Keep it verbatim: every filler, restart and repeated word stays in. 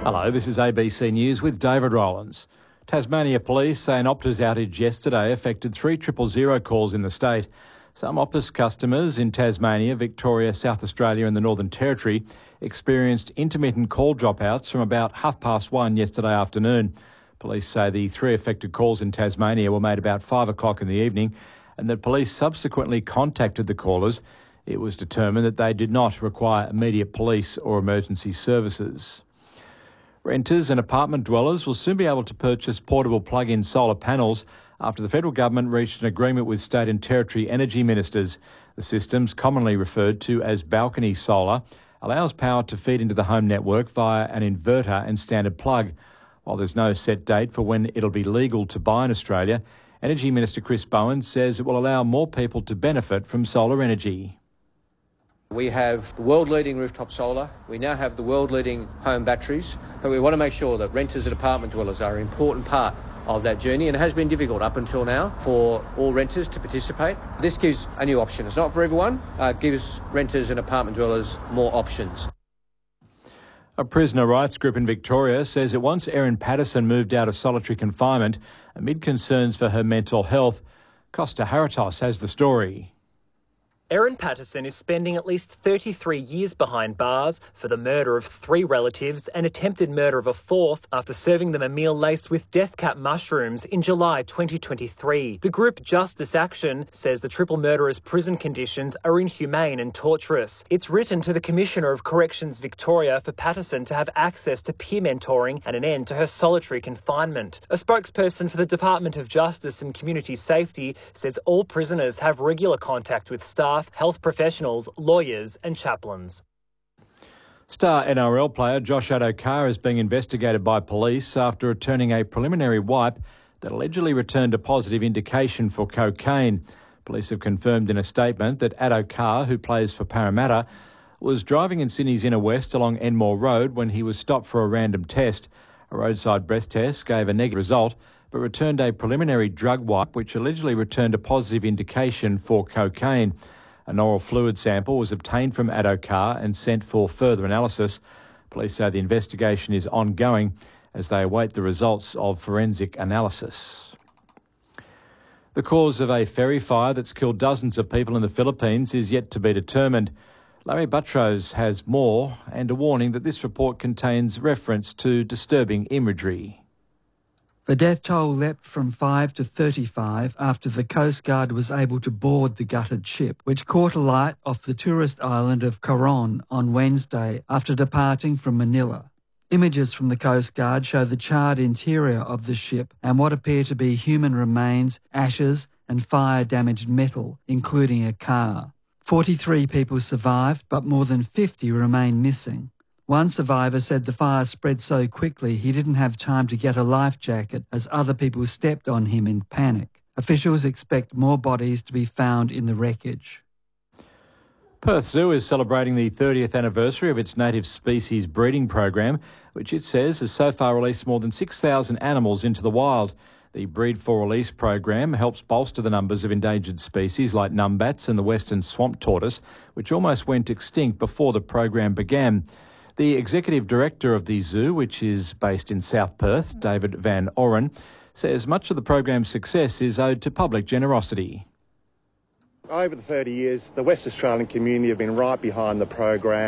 Hello, this is A B C News with David Rowlands. Tasmania Police say an Optus outage yesterday affected three triple zero calls in the state. Some Optus customers in Tasmania, Victoria, South Australia and the Northern Territory experienced intermittent call dropouts from about half past one yesterday afternoon. Police say the three affected calls in Tasmania were made about five o'clock in the evening and that police subsequently contacted the callers. It was determined that they did not require immediate police or emergency services. Renters and apartment dwellers will soon be able to purchase portable plug-in solar panels after the federal government reached an agreement with state and territory energy ministers. The system's commonly referred to as balcony solar allows power to feed into the home network via an inverter and standard plug. While there's no set date for when it'll be legal to buy in Australia, Energy Minister Chris Bowen says it will allow more people to benefit from solar energy. We have world-leading rooftop solar. We now have the world-leading home batteries. But we want to make sure that renters and apartment dwellers are an important part of that journey, and it has been difficult up until now for all renters to participate. This gives a new option. It's not for everyone. Uh, it gives renters and apartment dwellers more options. A prisoner rights group in Victoria says that once Erin Patterson moved out of solitary confinement amid concerns for her mental health. Costa Haratos has the story. Erin Patterson is spending at least thirty-three years behind bars for the murder of three relatives and attempted murder of a fourth after serving them a meal laced with death cap mushrooms in July twenty twenty-three. The group Justice Action says the triple murderer's prison conditions are inhumane and torturous. It's written to the Commissioner of Corrections Victoria for Patterson to have access to peer mentoring and an end to her solitary confinement. A spokesperson for the Department of Justice and Community Safety says all prisoners have regular contact with staff, health professionals, lawyers and chaplains. Star N R L player Josh Addo-Carr is being investigated by police after returning a preliminary wipe that allegedly returned a positive indication for cocaine. Police have confirmed in a statement that Addo-Carr, who plays for Parramatta, was driving in Sydney's inner west along Enmore Road when he was stopped for a random test. A roadside breath test gave a negative result, but returned a preliminary drug wipe which allegedly returned a positive indication for cocaine. An oral fluid sample was obtained from Addo-Carr and sent for further analysis. Police say the investigation is ongoing as they await the results of forensic analysis. The cause of a ferry fire that's killed dozens of people in the Philippines is yet to be determined. Larry Buttrose has more and a warning that this report contains reference to disturbing imagery. The death toll leapt from five to thirty-five after the Coast Guard was able to board the gutted ship, which caught alight off the tourist island of Coron on Wednesday after departing from Manila. Images from the Coast Guard show the charred interior of the ship and what appear to be human remains, ashes and fire-damaged metal, including a car. forty-three people survived, but more than fifty remain missing. One survivor said the fire spread so quickly he didn't have time to get a life jacket as other people stepped on him in panic. Officials expect more bodies to be found in the wreckage. Perth Zoo is celebrating the thirtieth anniversary of its native species breeding program, which it says has so far released more than six thousand animals into the wild. The Breed for Release program helps bolster the numbers of endangered species like numbats and the western swamp tortoise, which almost went extinct before the program began. The executive director of the zoo, which is based in South Perth, David Van Oren, says much of the program's success is owed to public generosity. Over the thirty years, the West Australian community have been right behind the program.